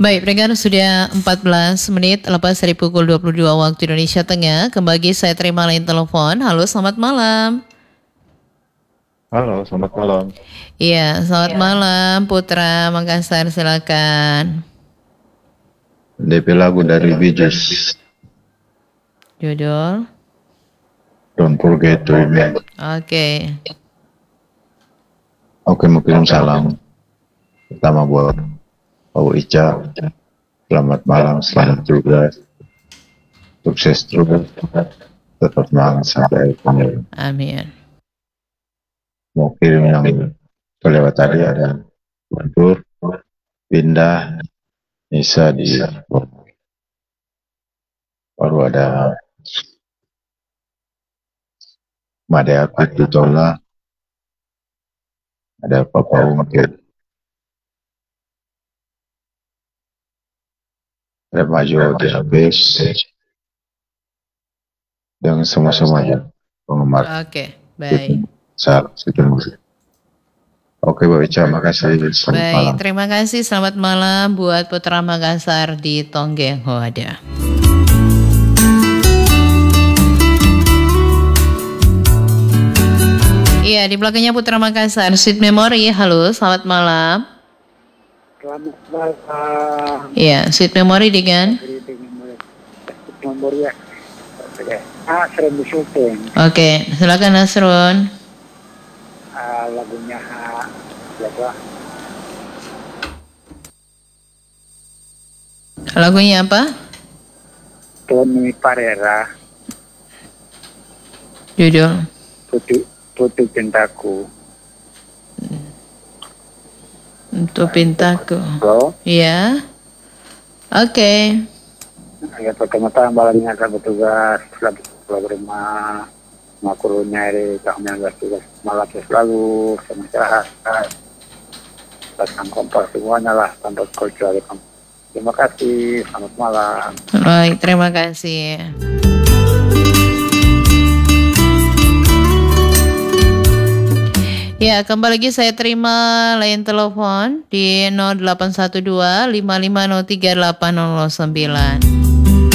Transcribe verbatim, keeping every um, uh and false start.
Baik, peringkat sudah empat belas menit lepas dari pukul dua puluh dua waktu Indonesia Tengah. Kembali saya terima lain telepon. Halo, selamat malam. Halo, selamat malam. Iya, selamat malam Putra Makassar, silakan. D P lagu dari Bee Gees, Judul. Don't Forget to Remember. Oke. Oke, mau kirim salam pertama buat Pak Ica. Selamat malam, selamat juga. Sukses terus. Tetap semangat sampai akhir. Amin. Mau kirim yang kelewat tadi ada Bantur, Pindah, Nisa di baru ada Made Apit di Tola, ada Papa Ungkit, ada Majo di Habis, dan semua-semuanya penggemar. Oke, baik. Saat musik. Oke, Mbak Ica, makasih. Selamat Baik, malam. terima kasih. Selamat malam buat Putra Makassar di Tonggeng Hoada. Iya, di belakangnya Putra Makassar, Sweet Memory. Halo, selamat malam. Selamat malam. Iya, Sweet Memory dengan Sweet Memory ya. Ah, sering di syuting. Oke, silakan Nasrun. Uh, lagunya siapa? Lagunya apa? Tony Parera. Judul Putih Putih Cintaku. Untuk Pintaku. Halo. Iya. Oke. Ya, pertama-tama baliknya akan bertugas lagi berima makurunya dari tahun yang belas malam selalu sama masyarakat pasang kompas semuanya lah tanpa kecuali. Terima kasih, selamat malam. Baik, terima kasih. Ya, kembali lagi saya terima lain telepon di nol delapan satu dua lima lima nol tiga delapan nol nol sembilan.